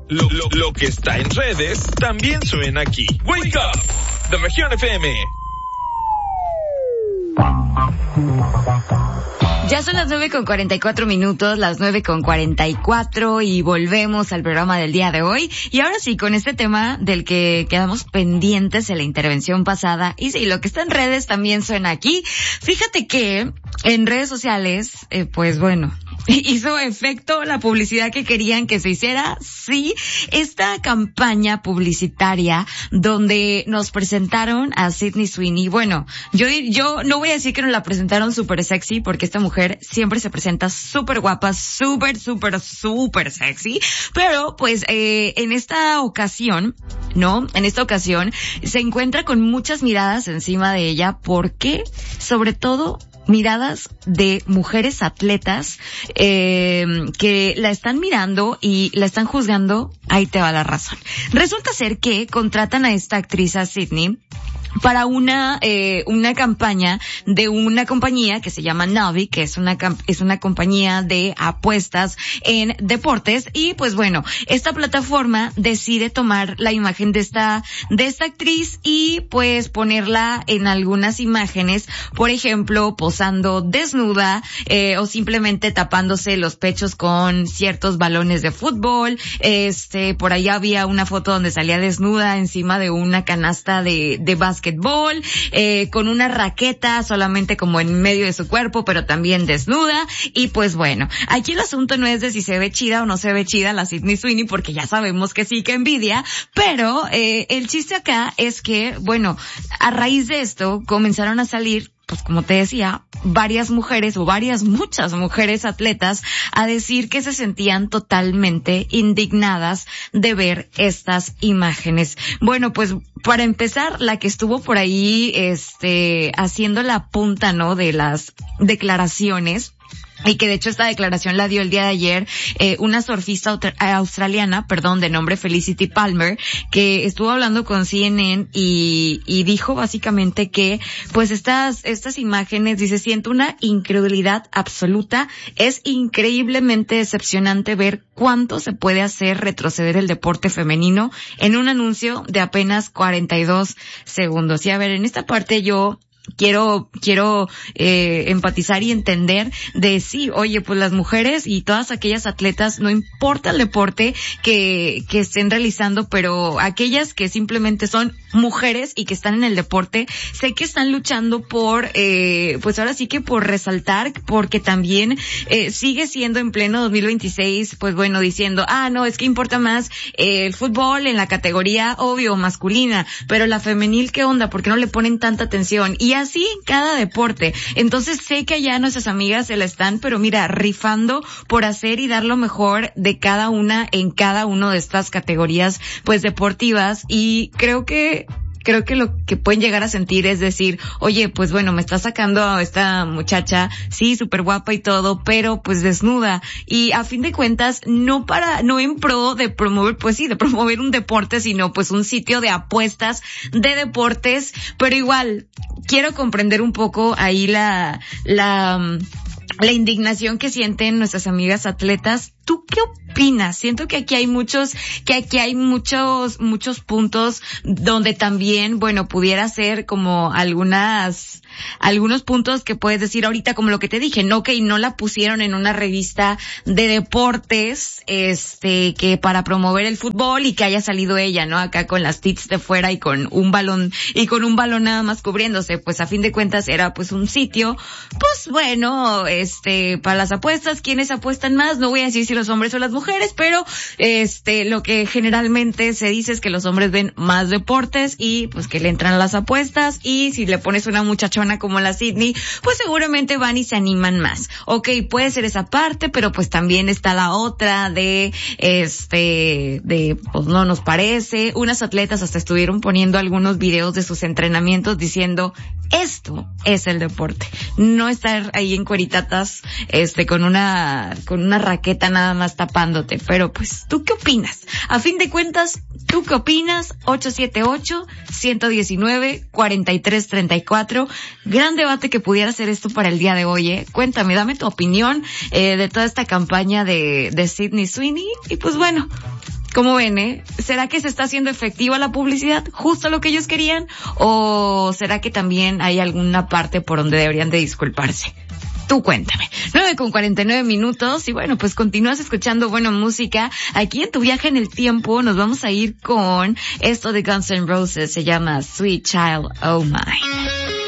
Lo que está en redes también suena aquí. Wake Up de Región FM. Ya son las 9:44, las 9:44 y volvemos al programa del día de hoy. Y ahora sí, con este tema del que quedamos pendientes en la intervención pasada. Y sí, lo que está en redes también suena aquí. Fíjate que en redes sociales, pues bueno, hizo efecto la publicidad que querían que se hiciera. Sí, esta campaña publicitaria donde nos presentaron a Sydney Sweeney. Bueno, yo no voy a decir que nos la presentaron súper sexy, porque esta mujer siempre se presenta súper guapa, súper sexy. Pero, pues, en esta ocasión se encuentra con muchas miradas encima de ella. ¿Por qué? Sobre todo miradas de mujeres atletas que la están mirando y la están juzgando. Ahí te va la razón. Resulta ser que contratan a esta actriz, a Sydney, para una campaña de una compañía que se llama Navi, que es una compañía de apuestas en deportes. Y pues bueno, esta plataforma decide tomar la imagen de esta actriz y pues ponerla en algunas imágenes, por ejemplo, posando desnuda, o simplemente tapándose los pechos con ciertos balones de fútbol. Por ahí había una foto donde salía desnuda encima de una canasta de básquetbol, con una raqueta solamente como en medio de su cuerpo, pero también desnuda. Y pues bueno, aquí el asunto no es de si se ve chida o no se ve chida la Sydney Sweeney, porque ya sabemos que sí, que envidia, pero el chiste acá es que, bueno, a raíz de esto comenzaron a salir, pues como te decía, muchas mujeres atletas a decir que se sentían totalmente indignadas de ver estas imágenes. Bueno, pues para empezar, la que estuvo por ahí haciendo la punta, ¿no?, de las declaraciones, y que de hecho esta declaración la dio el día de ayer, una surfista australiana, de nombre Felicity Palmer, que estuvo hablando con CNN y dijo básicamente que pues estas imágenes, dice, siento una incredulidad absoluta, es increíblemente decepcionante ver cuánto se puede hacer retroceder el deporte femenino en un anuncio de apenas 42 segundos. Y a ver, en esta parte yo quiero empatizar y entender de sí, oye, pues las mujeres y todas aquellas atletas, no importa el deporte que estén realizando, pero aquellas que simplemente son mujeres y que están en el deporte, sé que están luchando por, pues ahora sí que por resaltar, porque también sigue siendo en pleno 2026, pues bueno, diciendo, no, es que importa más el fútbol en la categoría, obvio, masculina, pero la femenil, ¿qué onda? ¿Por qué no le ponen tanta atención? Y así en cada deporte. Entonces sé que allá nuestras amigas se la están, pero mira, rifando por hacer y dar lo mejor de cada una en cada una de estas categorías, pues deportivas. Y creo que lo que pueden llegar a sentir es decir, oye, pues bueno, me está sacando a esta muchacha, sí, súper guapa y todo, pero pues desnuda. Y a fin de cuentas, no en pro de promover, pues sí, de promover un deporte, sino pues un sitio de apuestas de deportes. Pero igual, quiero comprender un poco ahí la indignación que sienten nuestras amigas atletas. ¿Tú qué opinas? Siento que aquí hay muchos puntos donde también, bueno, pudiera ser como algunos puntos que puedes decir ahorita, como lo que te dije, no, que no la pusieron en una revista de deportes, que para promover el fútbol y que haya salido ella, ¿no? Acá con las tits de fuera y con un balón nada más cubriéndose. Pues a fin de cuentas era pues un sitio, pues bueno, para las apuestas, ¿quiénes apuestan más? No voy a decir si los hombres o las mujeres, pero lo que generalmente se dice es que los hombres ven más deportes y pues que le entran a las apuestas, y si le pones una muchachona como la Sydney, pues seguramente van y se animan más. Okay, puede ser esa parte, pero pues también está la otra de pues no nos parece. Unas atletas hasta estuvieron poniendo algunos videos de sus entrenamientos diciendo, esto es el deporte, no estar ahí en cueritatas, con una raqueta nada más tapándote. Pero pues, ¿tú qué opinas? A fin de cuentas, ¿tú qué opinas? 878-119-4334. Gran debate que pudiera ser esto para el día de hoy, Cuéntame, dame tu opinión de toda esta campaña de Sydney Sweeney. Y pues bueno, ¿Cómo ven, ¿Será que se está haciendo efectiva la publicidad? ¿Justo lo que ellos querían? ¿O será que también hay alguna parte por donde deberían de disculparse? Tú cuéntame. 9:49 y bueno, pues continúas escuchando buena música. Aquí en Tu Viaje en el Tiempo nos vamos a ir con esto de Guns N' Roses, se llama Sweet Child O' Mine.